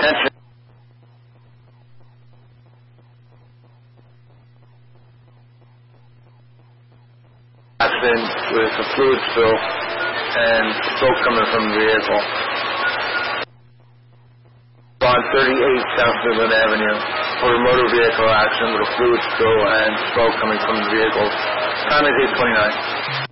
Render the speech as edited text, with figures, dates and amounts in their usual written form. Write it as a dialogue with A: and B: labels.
A: Attention. Accident with a fluid spill and smoke coming from the vehicle. On 38 South Midland Avenue for a motor vehicle accident with a fluid spill and smoke coming from the vehicle. Time is 8:29.